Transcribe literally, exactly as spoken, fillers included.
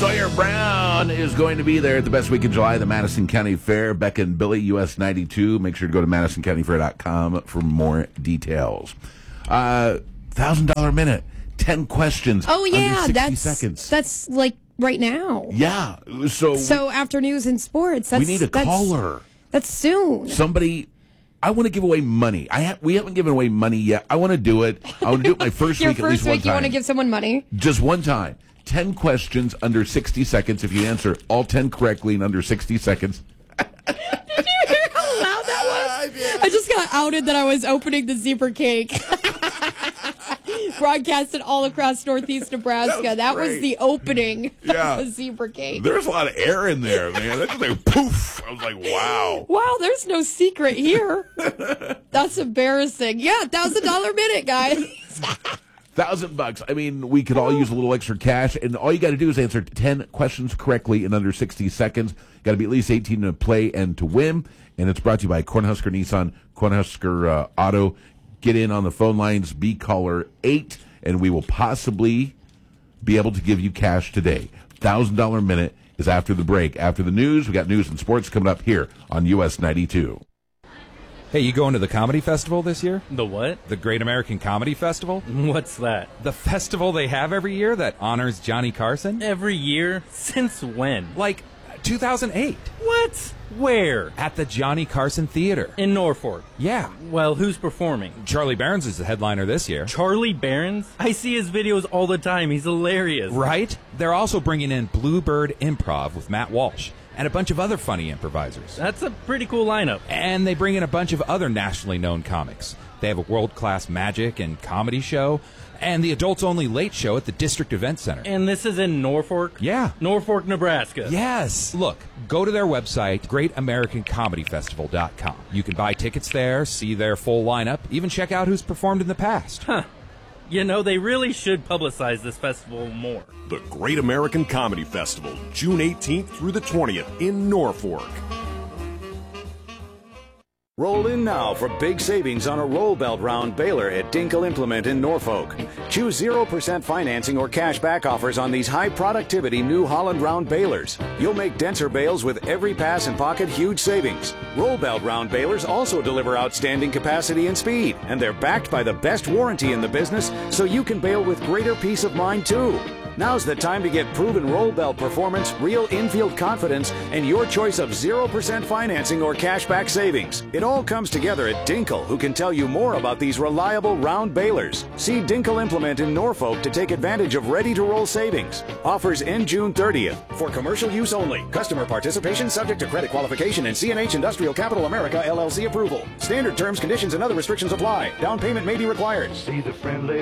Sawyer Brown is going to be there at the Best Week in July, the Madison County Fair. Becca and Billy, U S ninety-two. Make sure to go to madison county fair dot com for more details. Uh, one thousand dollars minute, ten questions. Oh, yeah. Under sixty that's, seconds. That's like right now. Yeah. So, so after news and sports, that's, we need a that's, caller. That's soon. Somebody. I want to give away money. I ha- we haven't given away money yet. I want to do it. I want to do it my first Your week first at least week, one time. You want to give someone money? Just one time. Ten questions under sixty seconds. If you answer all ten correctly in under sixty seconds. Did you hear how loud that was? I just got outed that I was opening the zebra cake. Broadcasted all across northeast Nebraska. That was, that was the opening yeah. of the zebra cake. There's a lot of air in there, man. That's just like poof. I was like, wow. Wow, there's no secret here. That's embarrassing. Yeah, thousand dollar minute, guys. Thousand bucks. I mean, we could all use a little extra cash, and all you got to do is answer ten questions correctly in under sixty seconds. Got to be at least eighteen to play and to win. And it's brought to you by Cornhusker Nissan, Cornhusker uh, Auto. Get in on the phone lines, be caller eight, and we will possibly be able to give you cash today. Thousand dollar minute is after the break. After the news, we got news and sports coming up here on U S ninety-two. Hey, you going to the comedy festival this year? The what? The Great American Comedy Festival? What's that? The festival they have every year that honors Johnny Carson? Every year? Since when? Like two thousand eight. What? Where? At the Johnny Carson Theater. In Norfolk? Yeah. Well, who's performing? Charlie Barons is the headliner this year. Charlie Barons? I see his videos all the time. He's hilarious. Right? They're also bringing in Bluebird Improv with Matt Walsh and a bunch of other funny improvisers. That's a pretty cool lineup. And they bring in a bunch of other nationally known comics. They have a world-class magic and comedy show, and the adults-only late show at the District Event Center. And this is in Norfolk? Yeah. Norfolk, Nebraska. Yes. Look, go to their website, great american comedy festival dot com. You can buy tickets there, see their full lineup, even check out who's performed in the past. Huh. You know, they really should publicize this festival more. The Great American Comedy Festival, June eighteenth through the twentieth in Norfolk. Roll in now for big savings on a roll belt round baler at Dinkel Implement in Norfolk. Choose zero percent financing or cash back offers on these high productivity New Holland round balers. You'll make denser bales with every pass and pocket huge savings. Roll belt round balers also deliver outstanding capacity and speed, and they're backed by the best warranty in the business, so you can bale with greater peace of mind too. Now's the time to get proven roll belt performance, real infield confidence, and your choice of zero percent financing or cashback savings. It all comes together at Dinkel, who can tell you more about these reliable round balers. See Dinkel Implement in Norfolk to take advantage of ready-to-roll savings. Offers end June thirtieth. For commercial use only. Customer participation subject to credit qualification and C and H Industrial Capital America L L C approval. Standard terms, conditions, and other restrictions apply. Down payment may be required. See the friendly